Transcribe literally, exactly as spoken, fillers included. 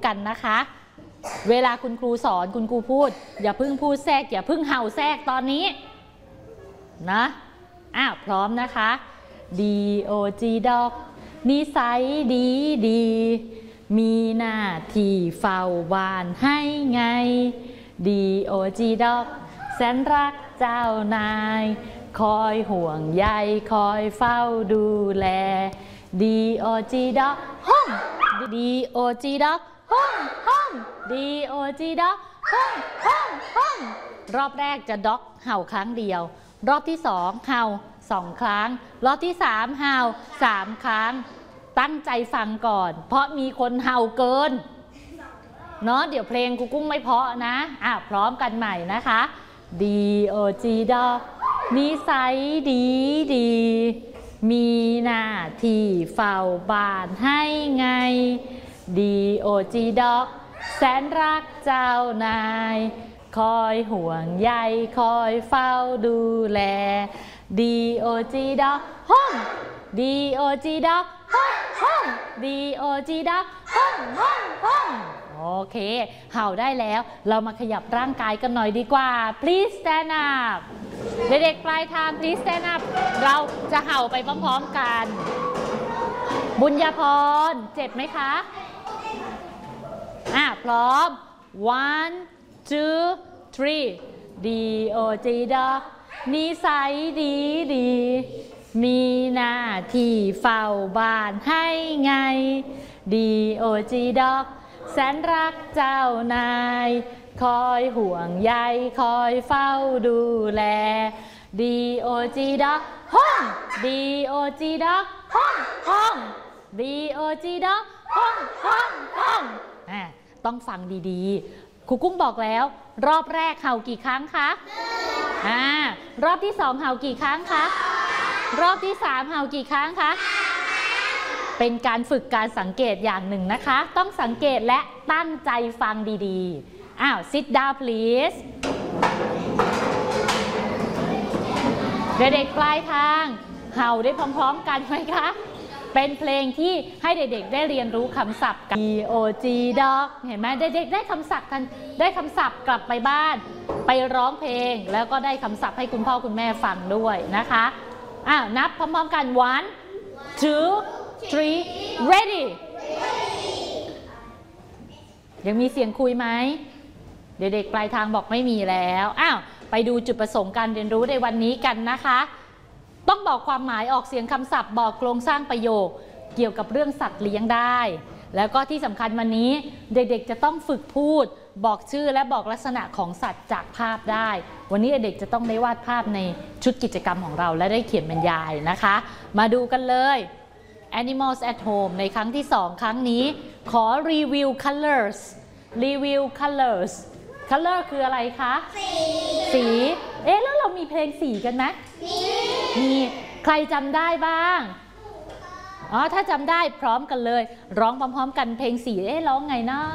กันนะคะเวลาคุณครูสอนคุณครูพูดอย่าเพิ่งพูดแทรกอย่าเพิ่งเห่าแทรกตอนนี้นะอ้าวพร้อมนะคะ D O G dog นิสัยดีดีมีหน้าที่เฝ้าบ้านให้ไง D O G dog แสนรักเจ้านายคอยห่วงใยคอยเฝ้าดูแล D O G dog ห้อง D O G dog ห้องห้อง D O G dog ห้องห้องห้องรอบแรกจะด็อกเห่าครั้งเดียวรอบที่สองเห่าสองครั้งรอบที่สามเห่าสามครั้งตั้งใจฟังก่อนเพราะมีคนเห่าเกินเนาะเดี๋ยวเพลงกูกุ้งไม่เพราะนะอ่ะพร้อมกันใหม่นะคะ D O G dog นิสัยดีดีมีหน้าที่เฝ้าบ้านให้ไง D O G dog แสนรักเจ้านายคอยห่วงใยคอยเฝ้าดูแล D O G dog ห้อง D O G dog ห้องห้อง D O G dog ห้องห้องห้องโอเคเห่าได้แล้วเรามาขยับร่างกายกันหน่อยดีกว่า please stand up เด็กๆปลายทาง please stand up เราจะเห่าไปพร้อมๆกันบุญญาพรเจ็บไหมคะอ่ะพร้อม one two three D O G dog นิสัยดีดีมีหน้าที่เฝ้าบ้านให้ไง D O G dog แสนรักเจ้านายคอยห่วงใยคอยเฝ้าดูแล D O G dog ห้อง D O G dog ห้องห้อง D O G dog ห้องห้องห้องอ่ะต้องฟังดีๆครูกุ้งบอกแล้วรอบแรกเห่ากี่ครั้งคะอ่ารอบที่สองเห่ากี่ครั้งคะรอบที่สามเห่ากี่ครั้งคะเป็นการฝึกการสังเกตอย่างหนึ่งนะคะต้องสังเกตและตั้งใจฟังดีๆอ้าว sit down please เด็กๆปลายทางเห่าได้พร้อมๆกันไหมคะเป็นเพลงที่ให้เด็กๆได้เรียนรู้คำศัพท์กัน D O G dog เห็นไหมเด็กๆได้คำศัพท์กันได้คำศัพท์กลับไปบ้านไปร้องเพลงแล้วก็ได้คำศัพท์ให้คุณพ่อคุณแม่ฟังด้วยนะคะอ้าวนับพร้อมๆกัน one two three ready ยังมีเสียงคุยไหมเด็กๆปลายทางบอกไม่มีแล้วอ้าวไปดูจุดประสงค์การเรียนรู้ในวันนี้กันนะคะต้องบอกความหมายออกเสียงคำศัพท์บอกโครงสร้างประโยคเกี่ยวกับเรื่องสัตว์เลี้ยงได้แล้วก็ที่สำคัญวันนี้เด็กๆจะต้องฝึกพูดบอกชื่อและบอกลักษณะของสัตว์จากภาพได้วันนี้เด็กๆจะต้องได้วาดภาพในชุดกิจกรรมของเราและได้เขียนบรรยายนะคะมาดูกันเลย Animals at Home ในครั้งที่สองครั้งนี้ขอรีวิว colors รีวิว colors color คืออะไรคะสีสีเอ๊ะแล้วเรามีเพลงสีกันไหมมีมีใครจำได้บ้างอ๋อถ้าจำได้พร้อมกันเลยร้องพร้อมๆกันเพลงสีเอ๊ะร้องไงนะ